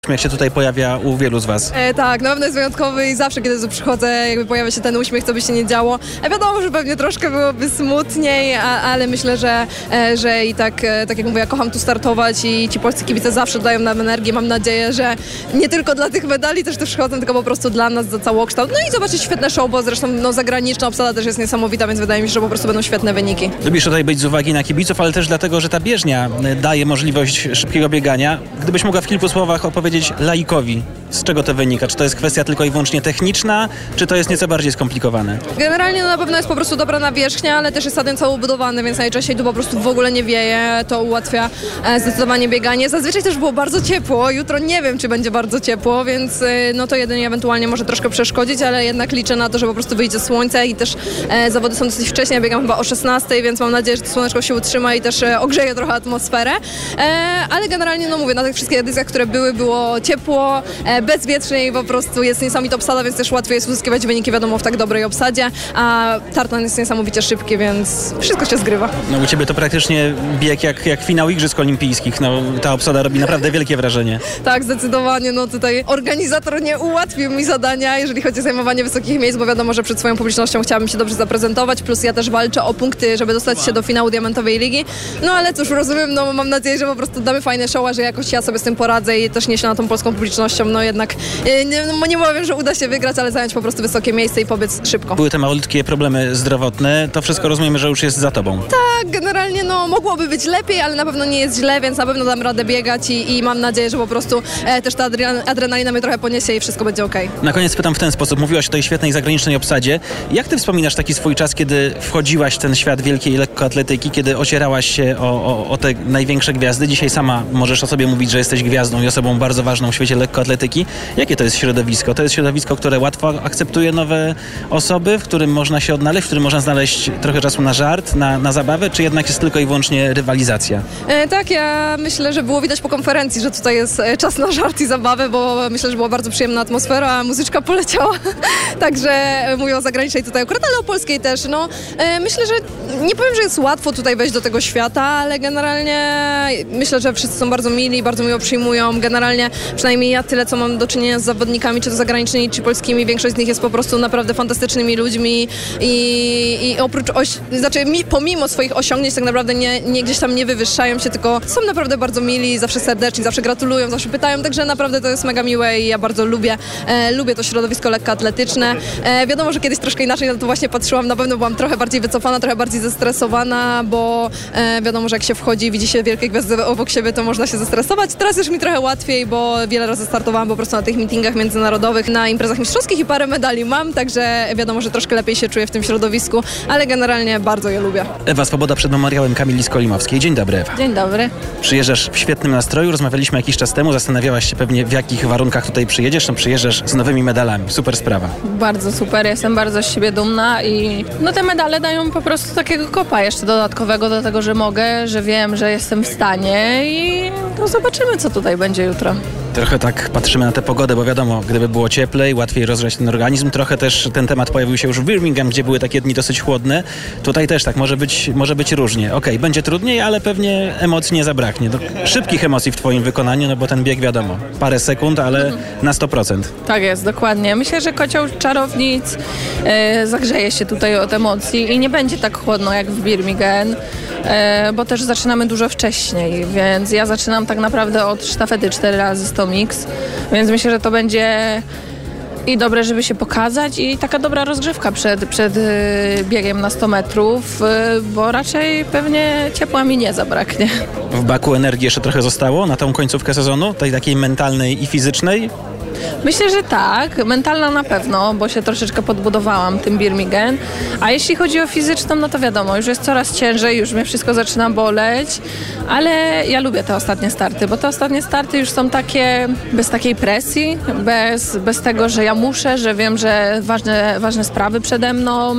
Jak się tutaj pojawia u wielu z was. Tak, na pewno jest wyjątkowy i zawsze, kiedy tu przychodzę, jakby pojawia się ten uśmiech, co by się nie działo. Wiadomo, że pewnie troszkę byłoby smutniej, ale myślę, że i tak jak mówię, ja kocham tu startować i ci polscy kibice zawsze dają nam energię. Mam nadzieję, że nie tylko dla tych medali też tu przychodzą, tylko po prostu dla nas, za całokształt. No i zobaczyć świetne show, bo zresztą zagraniczna obsada też jest niesamowita, więc wydaje mi się, że po prostu będą świetne wyniki. Lubisz tutaj być z uwagi na kibiców, ale też dlatego, że ta bieżnia daje możliwość szybkiego biegania. Gdybyś mogła w kilku słowach opowiedzieć laikowi, z czego to wynika? Czy to jest kwestia tylko i wyłącznie techniczna, czy to jest nieco bardziej skomplikowane? Generalnie na pewno jest po prostu dobra nawierzchnia, ale też jest stadion cały budowany, więc najczęściej tu po prostu w ogóle nie wieje. To ułatwia zdecydowanie bieganie. Zazwyczaj też było bardzo ciepło. Jutro nie wiem, czy będzie bardzo ciepło, więc no to jedynie ewentualnie może troszkę przeszkodzić, ale jednak liczę na to, że po prostu wyjdzie słońce i też zawody są dosyć wcześnie. Ja biegam chyba o 16, więc mam nadzieję, że to słoneczko się utrzyma i też ogrzeje trochę atmosferę. Ale generalnie, no mówię, na tych wszystkich edycjach, które było ciepło, bezwietrznie i po prostu jest niesamowita obsada, więc też łatwiej jest uzyskiwać wyniki, wiadomo, w tak dobrej obsadzie, a tartan jest niesamowicie szybki, więc wszystko się zgrywa. No u ciebie to praktycznie bieg jak finał Igrzysk Olimpijskich, no ta obsada robi naprawdę wielkie wrażenie. Tak, zdecydowanie, no tutaj organizator nie ułatwił mi zadania, jeżeli chodzi o zajmowanie wysokich miejsc, bo wiadomo, że przed swoją publicznością chciałabym się dobrze zaprezentować, plus ja też walczę o punkty, żeby dostać się do finału Diamentowej Ligi, no ale cóż, rozumiem, no mam nadzieję, że po prostu damy fajne show, a że jakoś ja sobie z tym poradzę i też niesie na tą polską publicznością, no jednak nie mówię, że uda się wygrać, ale zająć po prostu wysokie miejsce i pobiec szybko. Były te malutkie problemy zdrowotne, to wszystko rozumiemy, że już jest za tobą. Tak, generalnie no mogłoby być lepiej, ale na pewno nie jest źle, więc na pewno dam radę biegać i mam nadzieję, że po prostu też ta adrenalina mnie trochę poniesie i wszystko będzie okej. Na koniec pytam w ten sposób, mówiłaś o tej świetnej zagranicznej obsadzie. Jak ty wspominasz taki swój czas, kiedy wchodziłaś w ten świat wielkiej lekkoatletyki, kiedy ocierałaś się o te największe gwiazdy? Dzisiaj sama możesz o sobie mówić, że jesteś gwiazdą i osobą bardzo ważną w świecie lekkoatletyki. Jakie to jest środowisko? To jest środowisko, które łatwo akceptuje nowe osoby, w którym można się odnaleźć, w którym można znaleźć trochę czasu na żart, na zabawę, czy jednak jest tylko i wyłącznie rywalizacja? Tak, ja myślę, że było widać po konferencji, że tutaj jest czas na żart i zabawę, bo myślę, że była bardzo przyjemna atmosfera, a muzyczka poleciała. Także mówię o zagranicznej tutaj akurat, ale o polskiej też. No, myślę, że nie powiem, że jest łatwo tutaj wejść do tego świata, ale generalnie myślę, że wszyscy są bardzo mili, bardzo miło przyjmują. Generalnie przynajmniej ja tyle, co mam do czynienia z zawodnikami, czy to zagranicznymi, czy polskimi, większość z nich jest po prostu naprawdę fantastycznymi ludźmi i oprócz, pomimo swoich osiągnięć tak naprawdę nie gdzieś tam nie wywyższają się, tylko są naprawdę bardzo mili, zawsze serdeczni, zawsze gratulują, zawsze pytają, także naprawdę to jest mega miłe i ja bardzo lubię to środowisko lekkoatletyczne. Wiadomo, że kiedyś troszkę inaczej na to właśnie patrzyłam, na pewno byłam trochę bardziej wycofana, trochę bardziej zestresowana, bo wiadomo, że jak się wchodzi i widzi się wielkie gwiazdy obok siebie, to można się zestresować. Teraz już mi trochę łatwiej, bo wiele razy startowałam po prostu na tych meetingach międzynarodowych, na imprezach mistrzowskich i parę medali mam, także wiadomo, że troszkę lepiej się czuję w tym środowisku, ale generalnie bardzo je lubię. Ewa Swoboda przed memoriałem Kamili Skolimowskiej. Dzień dobry, Ewa. Dzień dobry. Przyjeżdżasz w świetnym nastroju, rozmawialiśmy jakiś czas temu, zastanawiałaś się pewnie, w jakich warunkach tutaj przyjedziesz, no przyjeżdżasz z nowymi medalami. Super sprawa. Bardzo super, jestem bardzo z siebie dumna i no te medale dają po prostu takiego kopa jeszcze dodatkowego do tego, że mogę, że wiem, że jestem w stanie i no zobaczymy, co tutaj będzie jutro. Trochę tak patrzymy na tę pogodę, bo wiadomo, gdyby było cieplej, łatwiej rozgrzać ten organizm. Trochę też ten temat pojawił się już w Birmingham, gdzie były takie dni dosyć chłodne. Tutaj też tak, może być różnie. Okej, będzie trudniej, ale pewnie emocji nie zabraknie. Szybkich emocji w twoim wykonaniu, no bo ten bieg wiadomo, parę sekund, ale na 100%. Tak jest, dokładnie. Myślę, że kocioł czarownic zagrzeje się tutaj od emocji i nie będzie tak chłodno jak w Birmingham, bo też zaczynamy dużo wcześniej, więc ja zaczynam tak naprawdę od sztafety 4 razy 100 mix, więc myślę, że to będzie i dobre, żeby się pokazać i taka dobra rozgrzewka przed biegiem na 100 metrów, bo raczej pewnie ciepła mi nie zabraknie. W baku energii jeszcze trochę zostało na tą końcówkę sezonu, tej takiej mentalnej i fizycznej? Myślę, że tak. Mentalna na pewno, bo się troszeczkę podbudowałam tym Birmingham. A jeśli chodzi o fizyczną, no to wiadomo, już jest coraz ciężej, już mnie wszystko zaczyna boleć, ale ja lubię te ostatnie starty, bo te ostatnie starty już są takie bez takiej presji, bez tego, że ja muszę, że wiem, że ważne sprawy przede mną,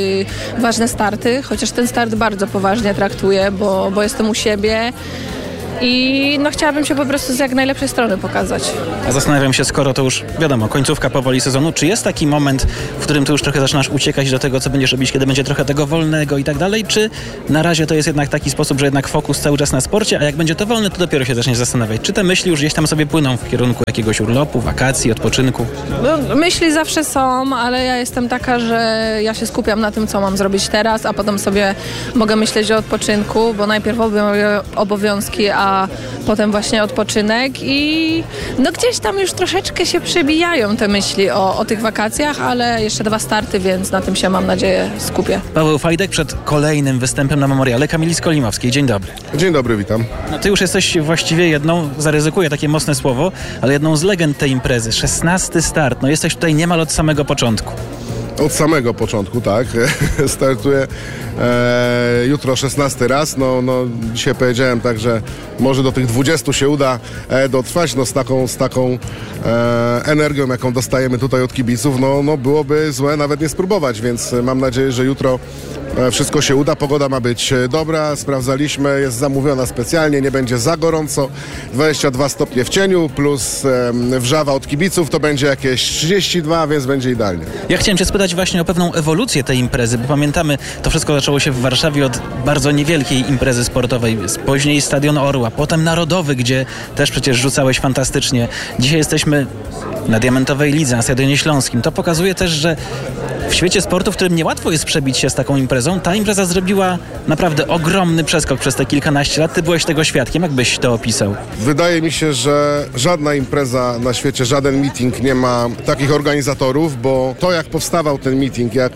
ważne starty, chociaż ten start bardzo poważnie traktuję, bo jestem u siebie. i no chciałabym się po prostu z jak najlepszej strony pokazać. A zastanawiam się, skoro to już, wiadomo, końcówka powoli sezonu, czy jest taki moment, w którym ty już trochę zaczynasz uciekać do tego, co będziesz robić, kiedy będzie trochę tego wolnego i tak dalej, czy na razie to jest jednak taki sposób, że jednak fokus cały czas na sporcie, a jak będzie to wolne, to dopiero się zaczniesz zastanawiać. Czy te myśli już gdzieś tam sobie płyną w kierunku jakiegoś urlopu, wakacji, odpoczynku? No, myśli zawsze są, ale ja jestem taka, że ja się skupiam na tym, co mam zrobić teraz, a potem sobie mogę myśleć o odpoczynku, bo najpierw obowiązki, a potem właśnie odpoczynek i no gdzieś tam już troszeczkę się przebijają te myśli o tych wakacjach, ale jeszcze 2 starty, więc na tym się, mam nadzieję, skupię. Paweł Fajdek przed kolejnym występem na memoriale Kamili Skolimowskiej. Dzień dobry. Dzień dobry, witam. No ty już jesteś właściwie jedną, zaryzykuję takie mocne słowo, ale jedną z legend tej imprezy. 16 start, no jesteś tutaj niemal od samego początku. Od samego początku, tak. Startuję jutro 16 raz. No, dzisiaj powiedziałem tak, że może do tych 20 się uda dotrwać. No, z taką energią, jaką dostajemy tutaj od kibiców, no byłoby złe nawet nie spróbować, więc mam nadzieję, że jutro wszystko się uda. Pogoda ma być dobra, sprawdzaliśmy, jest zamówiona specjalnie, nie będzie za gorąco. 22 stopnie w cieniu plus wrzawa od kibiców, to będzie jakieś 32, więc będzie idealnie. Ja chciałem cię spytać właśnie o pewną ewolucję tej imprezy, bo pamiętamy, to wszystko zaczęło się w Warszawie od bardzo niewielkiej imprezy sportowej, później Stadion Orła, potem Narodowy, gdzie też przecież rzucałeś fantastycznie. Dzisiaj jesteśmy na Diamentowej Lidze, na Stadionie Śląskim. To pokazuje też, że w świecie sportu, w którym niełatwo jest przebić się z taką imprezą, ta impreza zrobiła naprawdę ogromny przeskok przez te kilkanaście lat. Ty byłeś tego świadkiem. Jak byś to opisał? Wydaje mi się, że żadna impreza na świecie, żaden meeting nie ma takich organizatorów, bo to jak powstawał ten meeting, jak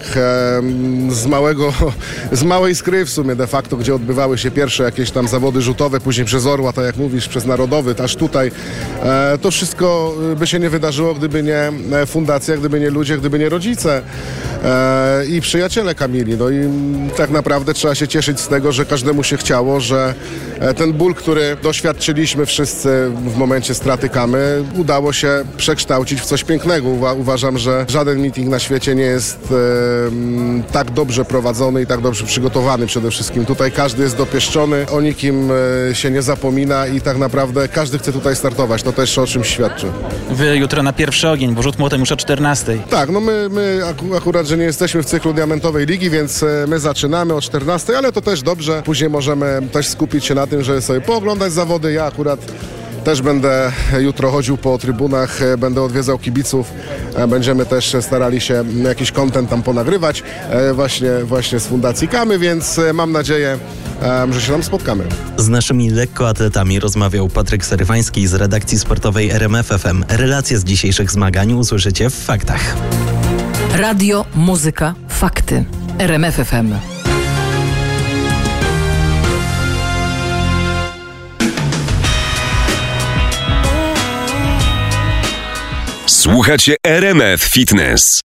z małej skry w sumie de facto, gdzie odbywały się pierwsze jakieś tam zawody rzutowe, później przez Orła, tak jak mówisz, przez Narodowy, aż tutaj, to wszystko by się nie wydarzyło, gdyby nie fundacja, gdyby nie ludzie, gdyby nie rodzice i przyjaciele Kamili. No i tak naprawdę trzeba się cieszyć z tego, że każdemu się chciało, że ten ból, który doświadczyliśmy wszyscy w momencie straty Kamy, udało się przekształcić w coś pięknego. Uważam, że żaden meeting na świecie nie jest tak dobrze prowadzony i tak dobrze przygotowany przede wszystkim. Tutaj każdy jest dopieszczony, o nikim się nie zapomina i tak naprawdę każdy chce tutaj startować. To też o czymś świadczy. Wy jutro na pierwszy ogień, bo rzut młotem już o 14. Tak, no my akurat, że nie jesteśmy w cyklu Diamentowej Ligi, więc my zaczynamy o 14, ale to też dobrze. Później możemy też skupić się na tym, żeby sobie pooglądać zawody. Ja akurat też będę jutro chodził po trybunach, będę odwiedzał kibiców. Będziemy też starali się jakiś content tam ponagrywać właśnie z Fundacji Kamy, więc mam nadzieję, że się tam spotkamy. Z naszymi lekkoatletami rozmawiał Patryk Serywański z redakcji sportowej RMF FM. Relacje z dzisiejszych zmagań usłyszycie w Faktach. Radio, muzyka, fakty. RMF FM. Słuchacie RMF Fitness.